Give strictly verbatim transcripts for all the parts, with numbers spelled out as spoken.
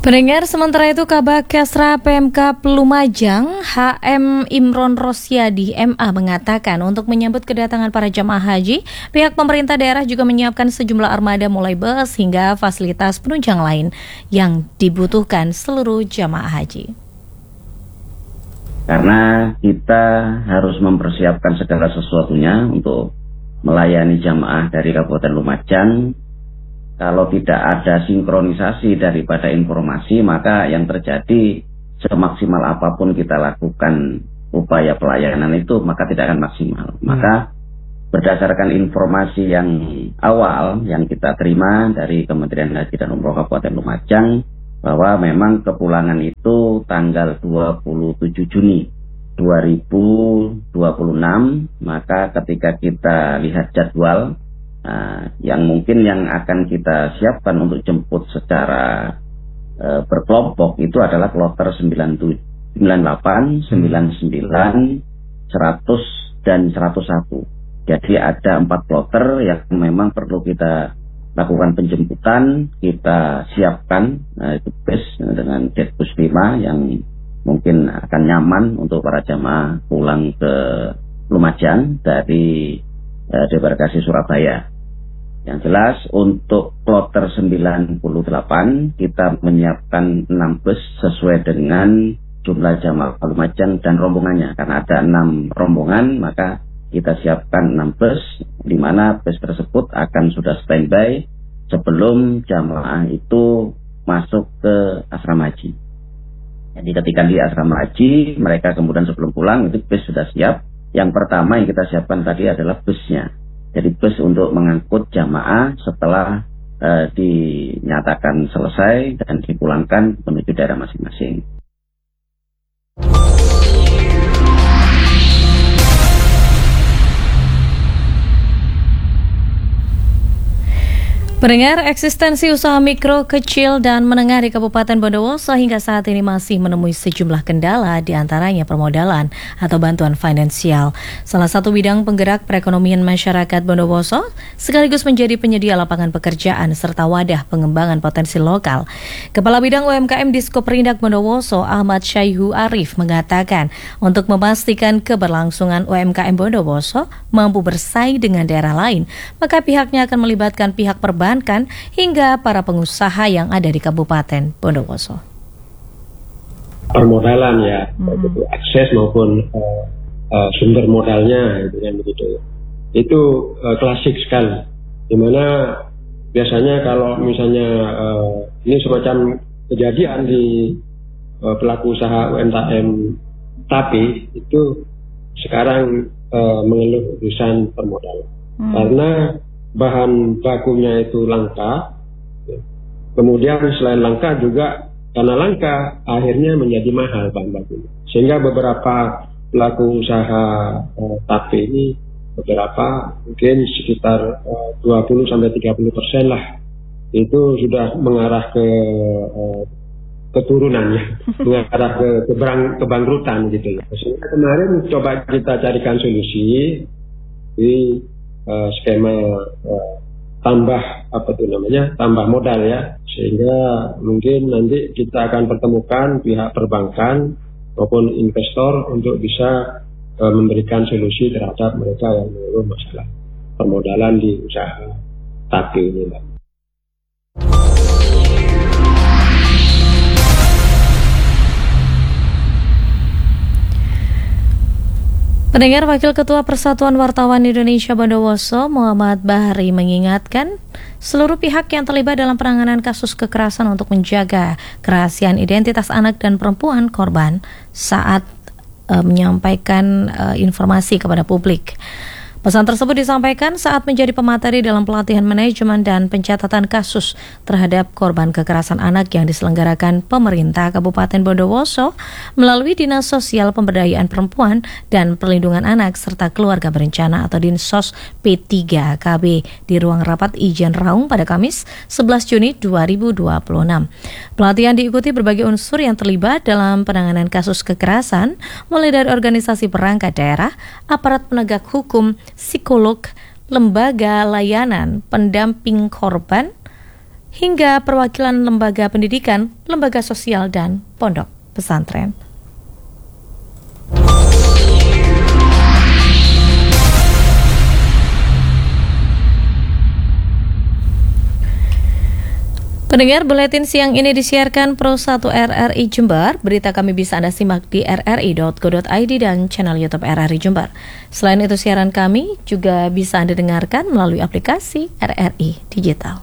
Pendengar, sementara itu Kabag Kesra Pemkab Lumajang H M Imron Rosyadi M A mengatakan untuk menyambut kedatangan para jamaah haji, pihak pemerintah daerah juga menyiapkan sejumlah armada mulai bus hingga fasilitas penunjang lain yang dibutuhkan seluruh jamaah haji. Karena kita harus mempersiapkan segala sesuatunya untuk melayani jamaah dari Kabupaten Lumajang. Kalau tidak ada sinkronisasi daripada informasi, maka yang terjadi semaksimal apapun kita lakukan upaya pelayanan itu, maka tidak akan maksimal. Hmm. Maka berdasarkan informasi yang awal yang kita terima dari Kementerian Haji dan Umroh Kabupaten Lumajang, bahwa memang kepulangan itu tanggal dua puluh tujuh Juni dua ribu dua puluh enam, maka ketika kita lihat jadwal, Nah, yang mungkin yang akan kita siapkan untuk jemput secara e, berkelompok itu adalah kloter sembilan puluh tujuh, sembilan puluh delapan, sembilan puluh sembilan, seratus, dan seratus satu. Jadi ada empat kloter yang memang perlu kita lakukan penjemputan, kita siapkan, nah, itu bus dengan jet bus lima yang mungkin akan nyaman untuk para jamaah pulang ke Lumajang dari e, Debarkasi Surabaya. Yang jelas untuk kloter sembilan puluh delapan kita menyiapkan enam bus sesuai dengan jumlah jamaah Lumajang dan rombongannya. Karena ada enam rombongan, maka kita siapkan enam bus, di mana bus tersebut akan sudah standby sebelum jamaah itu masuk ke asrama haji. Jadi ketika di asrama haji, mereka kemudian sebelum pulang itu bus sudah siap. Yang pertama yang kita siapkan tadi adalah busnya. Jadi bus untuk mengangkut jamaah setelah uh, dinyatakan selesai dan dipulangkan menuju daerah masing-masing. Pendengar, eksistensi usaha mikro, kecil, dan menengah di Kabupaten Bondowoso hingga saat ini masih menemui sejumlah kendala, diantaranya permodalan atau bantuan finansial. Salah satu bidang penggerak perekonomian masyarakat Bondowoso sekaligus menjadi penyedia lapangan pekerjaan serta wadah pengembangan potensi lokal. Kepala Bidang U M K M Diskoperindak Bondowoso Ahmad Syaihu Arif mengatakan untuk memastikan keberlangsungan U M K M Bondowoso mampu bersaing dengan daerah lain, maka pihaknya akan melibatkan pihak perbankan hingga para pengusaha yang ada di Kabupaten Bondowoso. Permodalan ya, hmm. akses maupun uh, uh, sumber modalnya, gitu kan begitu. Itu uh, klasik sekali. Dimana biasanya kalau misalnya uh, ini semacam kejadian di uh, pelaku usaha U M K M, tapi itu sekarang uh, mengeluh urusan permodalan hmm. karena bahan bakunya itu langka, kemudian selain langka juga karena langka akhirnya menjadi mahal bahan bakunya, sehingga beberapa pelaku usaha eh, tape ini beberapa mungkin sekitar eh, dua puluh sampai tiga puluh persen lah itu sudah mengarah ke eh, keturunannya, mengarah ke keberang, kebangkrutan gitu ya. Sehingga kemarin coba kita carikan solusi di Uh, skema uh, tambah apa tuh namanya tambah modal ya, sehingga mungkin nanti kita akan pertemukan pihak perbankan maupun investor untuk bisa uh, memberikan solusi terhadap mereka yang mengeluh masalah permodalan di usaha tape ini. Pendengar, Wakil Ketua Persatuan Wartawan Indonesia Bondowoso Muhammad Bahri mengingatkan seluruh pihak yang terlibat dalam penanganan kasus kekerasan untuk menjaga kerahasiaan identitas anak dan perempuan korban saat uh, menyampaikan uh, informasi kepada publik. Pesan tersebut disampaikan saat menjadi pemateri dalam pelatihan manajemen dan pencatatan kasus terhadap korban kekerasan anak yang diselenggarakan pemerintah Kabupaten Bondowoso melalui Dinas Sosial Pemberdayaan Perempuan dan Perlindungan Anak serta Keluarga Berencana atau Dinsos P tiga K B di ruang rapat Ijen Raung pada Kamis sebelas Juni dua ribu dua puluh enam. Pelatihan diikuti berbagai unsur yang terlibat dalam penanganan kasus kekerasan, mulai dari organisasi perangkat daerah, aparat penegak hukum, psikolog, lembaga layanan pendamping korban, hingga perwakilan lembaga pendidikan, lembaga sosial, dan pondok pesantren. Pendengar, buletin siang ini disiarkan Pro satu R R I Jember. Berita kami bisa Anda simak di r r i dot co dot i d dan channel YouTube R R I Jember. Selain itu, siaran kami juga bisa Anda dengarkan melalui aplikasi R R I Digital.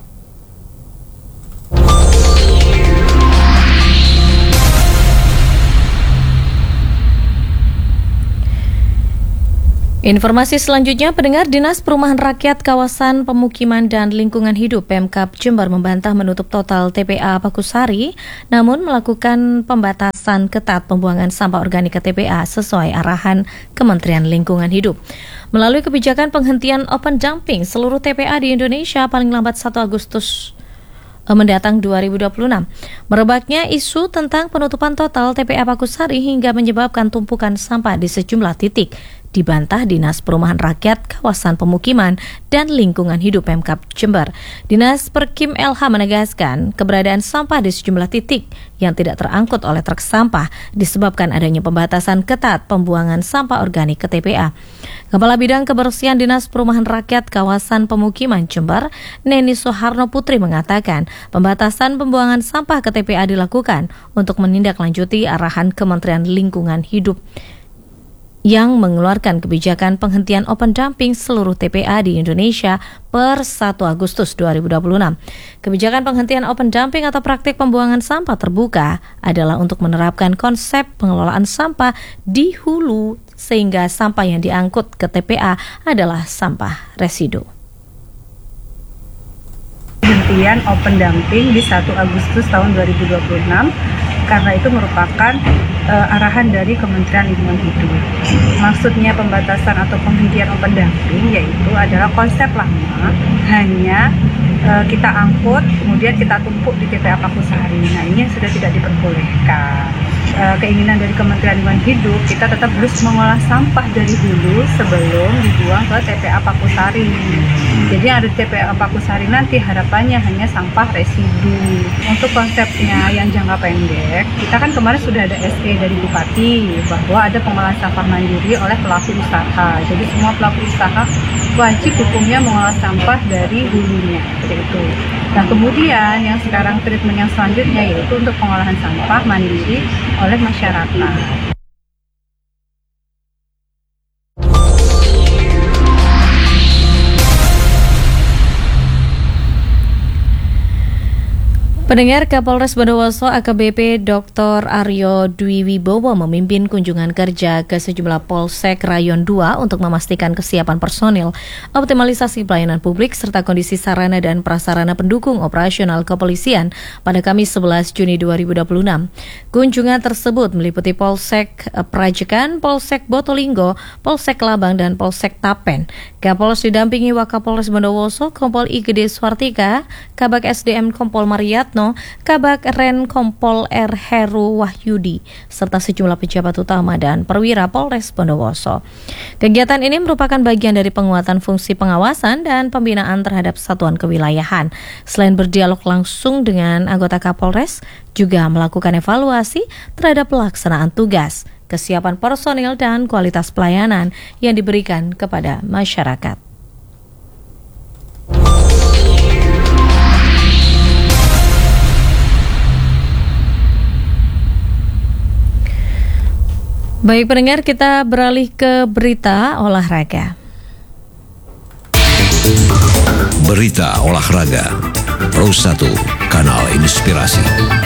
Informasi selanjutnya, pendengar, Dinas Perumahan Rakyat Kawasan Pemukiman dan Lingkungan Hidup Pemkab Jember membantah menutup total T P A Pakusari, namun melakukan pembatasan ketat pembuangan sampah organik ke T P A sesuai arahan Kementerian Lingkungan Hidup. Melalui kebijakan penghentian open dumping, seluruh T P A di Indonesia paling lambat satu Agustus mendatang dua ribu dua puluh enam. Merebaknya isu tentang penutupan total T P A Pakusari hingga menyebabkan tumpukan sampah di sejumlah titik dibantah Dinas Perumahan Rakyat Kawasan Pemukiman dan Lingkungan Hidup Pemkab Jember. Dinas Perkim L H menegaskan keberadaan sampah di sejumlah titik yang tidak terangkut oleh truk sampah disebabkan adanya pembatasan ketat pembuangan sampah organik ke T P A. Kepala Bidang Kebersihan Dinas Perumahan Rakyat Kawasan Pemukiman Jember, Neni Soeharno Putri mengatakan pembatasan pembuangan sampah ke T P A dilakukan untuk menindaklanjuti arahan Kementerian Lingkungan Hidup yang mengeluarkan kebijakan penghentian open dumping seluruh T P A di Indonesia per satu Agustus dua ribu dua puluh enam. Kebijakan penghentian open dumping atau praktik pembuangan sampah terbuka adalah untuk menerapkan konsep pengelolaan sampah di hulu sehingga sampah yang diangkut ke T P A adalah sampah residu. Penghentian open dumping di satu Agustus tahun dua ribu dua puluh enam karena itu merupakan uh, arahan dari Kementerian Lingkungan Hidup. Maksudnya pembatasan atau penghentian open dumping yaitu adalah konsep lama, hanya uh, kita angkut kemudian kita tumpuk di T P A Pakusari. Nah, ini yang sudah tidak diperbolehkan. Uh, keinginan dari Kementerian Lingkungan Hidup, kita tetap harus mengolah sampah dari hulu sebelum dibuang ke T P A Pakusari. Jadi ada T P A Pakusari nanti harapannya hanya sampah residu. Untuk konsepnya yang jangka pendek, kita kan kemarin sudah ada S E dari Bupati bahwa ada pengolahan sampah mandiri oleh pelaku usaha. Jadi semua pelaku usaha wajib hukumnya mengolah sampah dari hulunya, seperti itu. Nah, kemudian yang sekarang treatment yang selanjutnya yaitu untuk pengolahan sampah mandiri oleh masyarakat. Pendengar, Kapolres Bondowoso A K B P Doktor Aryo Dwi Wibowo memimpin kunjungan kerja ke sejumlah Polsek Rayon dua untuk memastikan kesiapan personil, optimalisasi pelayanan publik, serta kondisi sarana dan prasarana pendukung operasional kepolisian pada Kamis sebelas Juni dua ribu dua puluh enam. Kunjungan tersebut meliputi Polsek Prajekan, Polsek Botolinggo, Polsek Labang, dan Polsek Tapen. Kapolres didampingi Wakapolres Bondowoso, Kompol I Gede Swartika, Kabak S D M Kompol Mariatno, Kabak Ren Kompol R Heru Wahyudi, serta sejumlah pejabat utama dan perwira Polres Bondowoso. Kegiatan ini merupakan bagian dari penguatan fungsi pengawasan dan pembinaan terhadap satuan kewilayahan. Selain berdialog langsung dengan anggota Kapolres, juga melakukan evaluasi terhadap pelaksanaan tugas, kesiapan personil, dan kualitas pelayanan yang diberikan kepada masyarakat. Baik pendengar, kita beralih ke berita olahraga. Berita olahraga Pro satu, kanal inspirasi.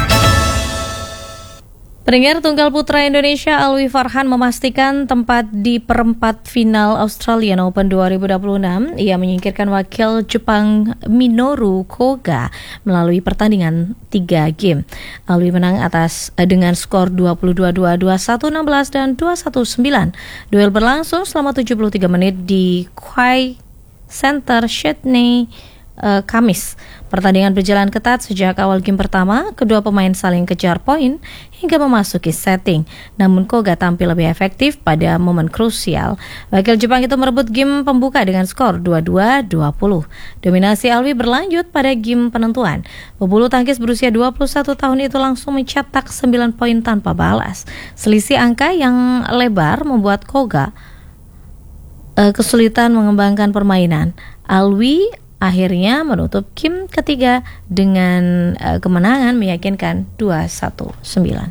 Pendengar, tunggal putra Indonesia Alwi Farhan memastikan tempat di perempat final Australian Open dua ribu dua puluh enam. Ia menyingkirkan wakil Jepang Minoru Koga melalui pertandingan tiga game. Alwi menang atas dengan skor dua puluh dua dua, dua puluh satu enam belas, dan dua puluh satu sembilan. Duel berlangsung selama tujuh puluh tiga menit di Quay Center Sydney uh, Kamis. Pertandingan berjalan ketat sejak awal game pertama, kedua pemain saling kejar poin hingga memasuki setting. Namun Koga tampil lebih efektif pada momen krusial. Wakil Jepang itu merebut game pembuka dengan skor dua puluh dua dua puluh. Dominasi Alwi berlanjut pada game penentuan. Pebulu tangkis berusia dua puluh satu tahun itu langsung mencetak sembilan poin tanpa balas. Selisih angka yang lebar membuat Koga uh, kesulitan mengembangkan permainan. Alwi akhirnya menutup game ketiga dengan uh, kemenangan meyakinkan dua satu sembilan.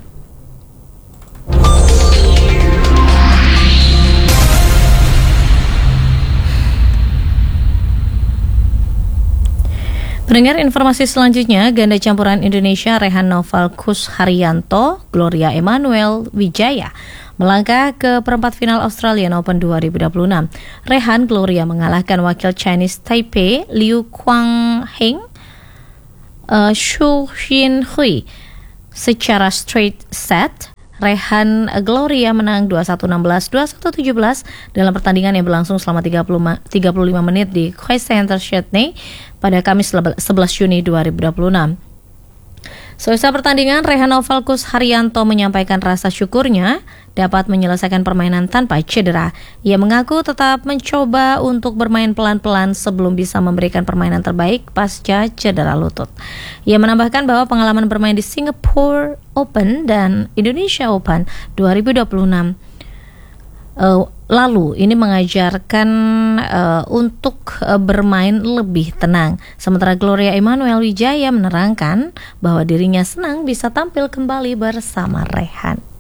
Pendengar, informasi selanjutnya, ganda campuran Indonesia Rehan Noval Kusharyanto, Gloria Emmanuel Wijaya melangkah ke perempat final Australian Open dua ribu dua puluh enam. Rehan Gloria mengalahkan wakil Chinese Taipei Liu Quangheng, uh, Xu Xinhui secara straight set. Rehan Gloria menang dua satu enam belas, dua satu tujuh belas dalam pertandingan yang berlangsung selama tiga puluh lima menit di Koi Center Sydney pada Kamis sebelas Juni dua ribu dua puluh enam. Selesai pertandingan, Rehan Noval Kusharyanto menyampaikan rasa syukurnya dapat menyelesaikan permainan tanpa cedera. Ia mengaku tetap mencoba untuk bermain pelan-pelan sebelum bisa memberikan permainan terbaik pasca cedera lutut. Ia menambahkan bahwa pengalaman bermain di Singapore Open dan Indonesia Open dua ribu dua puluh enam uh, lalu ini mengajarkan uh, untuk uh, bermain lebih tenang. Sementara Gloria Emmanuel Wijaya menerangkan bahwa dirinya senang bisa tampil kembali bersama Rehan.